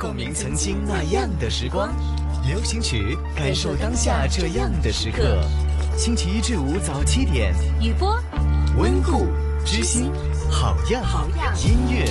共鸣曾经那样的时光。流行曲，感受当下这样的时刻。星期一至五早7点， 雨波， 温故知新，好样音乐